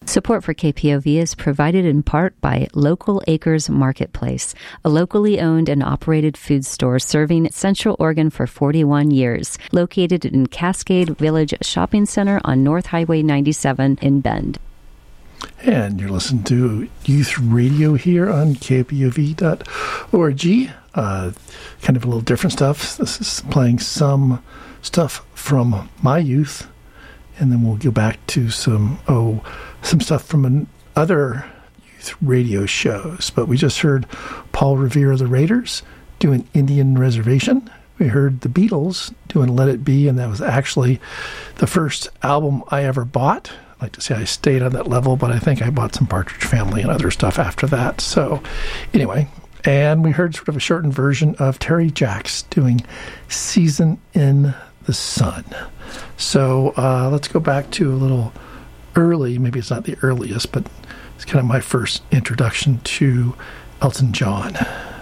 Support for KPOV is provided in part by Local Acres Marketplace, a locally owned and operated food store serving Central Oregon for 41 years, located in Cascade Village Shopping Center on North Highway 97 in Bend. And you're listening to Youth Radio here on kpov.org. Kind of a little different stuff. This is playing some stuff from my youth, and then we'll go back to some stuff from other youth radio shows. But we just heard Paul Revere of the Raiders doing Indian Reservation. We heard the Beatles doing Let It Be, and that was actually the first album I ever bought. I like to say I stayed on that level, but I think I bought some Partridge Family and other stuff after that. So anyway, and we heard sort of a shortened version of Terry Jacks doing Season in the Sun. So let's go back to a little early, maybe it's not the earliest, but it's kind of my first introduction to Elton John.